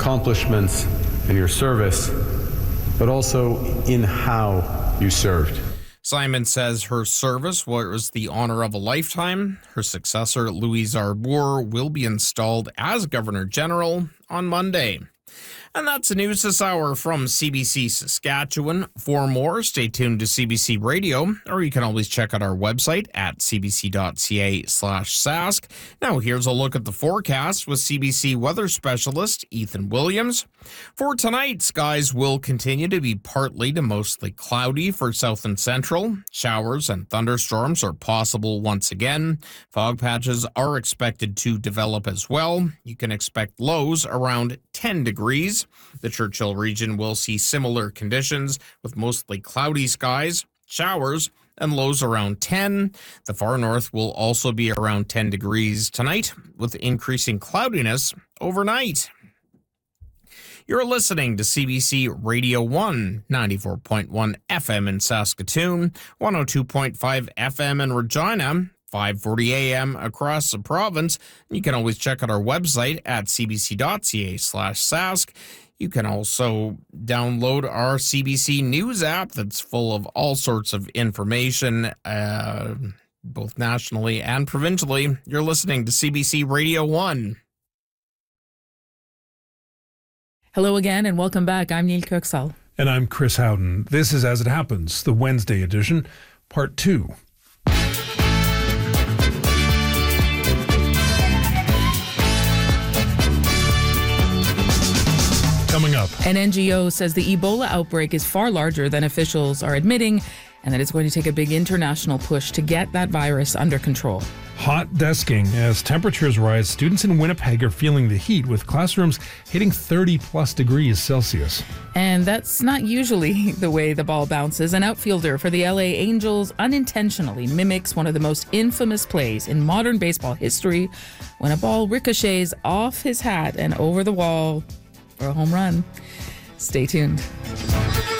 accomplishments in your service, but also in how you served. Simon says her service was the honor of a lifetime. Her successor, Louise Arbour, will be installed as Governor General on Monday. And that's the news this hour from CBC Saskatchewan. For more, stay tuned to CBC Radio, or you can always check out our website at cbc.ca/sask. Now here's a look at the forecast with CBC weather specialist Ethan Williams. For tonight, skies will continue to be partly to mostly cloudy for south and central. Showers and thunderstorms are possible once again. Fog patches are expected to develop as well. You can expect lows around 10 degrees. The Churchill region will see similar conditions with mostly cloudy skies, showers, and lows around 10. The far north will also be around 10 degrees tonight with increasing cloudiness overnight. You're listening to CBC Radio 1, 94.1 FM in Saskatoon, 102.5 FM in Regina, 540 AM across the province. You can always check out our website at cbc.ca/sask. You can also download our CBC News app that's full of all sorts of information, both nationally and provincially. You're listening to CBC Radio 1. Hello again and welcome back. I'm Neil Kirksall. And I'm Chris Howden. This is As It Happens, the Wednesday edition, Part 2. Coming up. An NGO says the Ebola outbreak is far larger than officials are admitting and that it's going to take a big international push to get that virus under control. Hot desking. As temperatures rise, students in Winnipeg are feeling the heat with classrooms hitting 30-plus degrees Celsius. And that's not usually the way the ball bounces. An outfielder for the LA Angels unintentionally mimics one of the most infamous plays in modern baseball history when a ball ricochets off his hat and over the wall for a home run. Stay tuned.